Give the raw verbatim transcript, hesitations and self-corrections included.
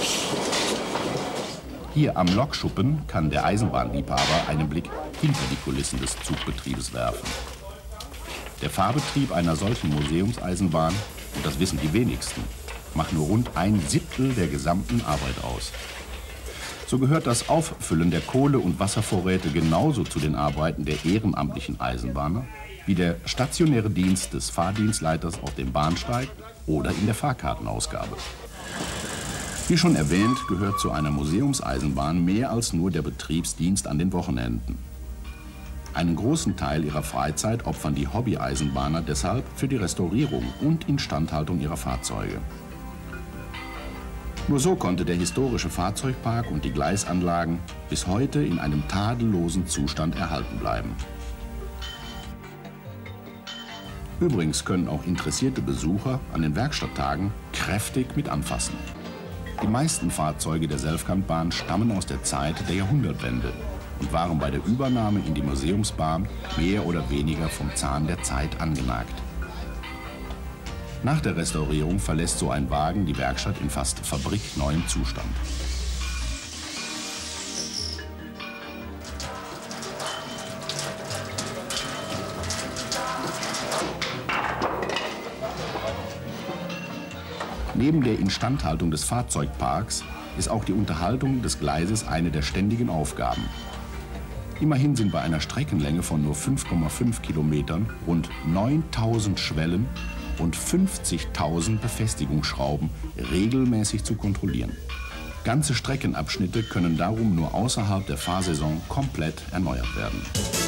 Hier am Lokschuppen kann der Eisenbahnliebhaber einen Blick hinter die Kulissen des Zugbetriebes werfen. Der Fahrbetrieb einer solchen Museumseisenbahn, und das wissen die wenigsten, macht nur rund ein Siebtel der gesamten Arbeit aus. So gehört das Auffüllen der Kohle- und Wasservorräte genauso zu den Arbeiten der ehrenamtlichen Eisenbahner wie der stationäre Dienst des Fahrdienstleiters auf dem Bahnsteig oder in der Fahrkartenausgabe. Wie schon erwähnt, gehört zu einer Museumseisenbahn mehr als nur der Betriebsdienst an den Wochenenden. Einen großen Teil ihrer Freizeit opfern die Hobby-Eisenbahner deshalb für die Restaurierung und Instandhaltung ihrer Fahrzeuge. Nur so konnte der historische Fahrzeugpark und die Gleisanlagen bis heute in einem tadellosen Zustand erhalten bleiben. Übrigens können auch interessierte Besucher an den Werkstatttagen kräftig mit anfassen. Die meisten Fahrzeuge der Selfkantbahn stammen aus der Zeit der Jahrhundertwende und waren bei der Übernahme in die Museumsbahn mehr oder weniger vom Zahn der Zeit angenagt. Nach der Restaurierung verlässt so ein Wagen die Werkstatt in fast fabrikneuem Zustand. Neben der Instandhaltung des Fahrzeugparks ist auch die Unterhaltung des Gleises eine der ständigen Aufgaben. Immerhin sind bei einer Streckenlänge von nur fünf Komma fünf Kilometern rund neuntausend Schwellen und fünfzigtausend Befestigungsschrauben regelmäßig zu kontrollieren. Ganze Streckenabschnitte können darum nur außerhalb der Fahrsaison komplett erneuert werden.